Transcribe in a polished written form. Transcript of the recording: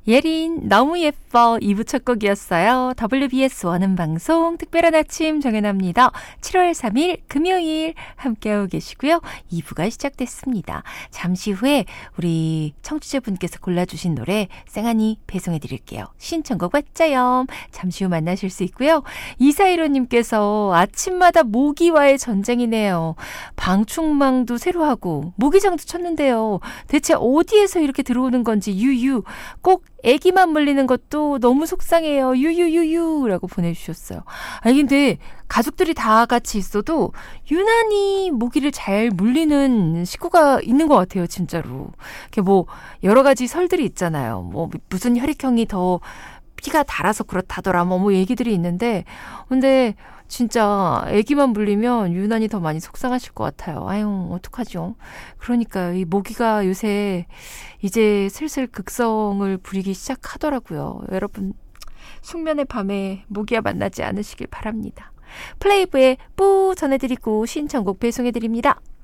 예린 너무 예뻐 2부 첫 곡이었어요. WBS 원음 방송 특별한 아침 정연아입니다. 7월 3일 금요일 함께하고 계시고요. 2부가 시작됐습니다. 잠시 후에 우리 청취자분께서 골라주신 노래 쌩하니 배송해드릴게요. 신청곡 왔자요. 잠시 후 만나실 수 있고요. 2415님께서 아침마다 모기와의 전쟁이네요. 방충망도 새로 하고 모기장도 쳤는데요. 대체 어디에서 이렇게 들어오는 건지 유유 꼭 애기만 물리는 것도 너무 속상해요. 유유유유라고 보내주셨어요. 아니 근데 가족들이 다 같이 있어도 유난히 모기를 잘 물리는 식구가 있는 것 같아요. 진짜로. 뭐 여러 가지 설들이 있잖아요. 뭐 무슨 혈액형이 더 피가 달아서 그렇다더라 뭐 얘기들이 있는데 근데 진짜 애기만 물리면 유난히 더 많이 속상하실 것 같아요. 아유 어떡하죠. 그러니까 이 모기가 요새 이제 슬슬 극성을 부리기 시작하더라고요. 여러분 숙면의 밤에 모기와 만나지 않으시길 바랍니다. 플레이브의 뿌 전해드리고 신청곡 배송해드립니다.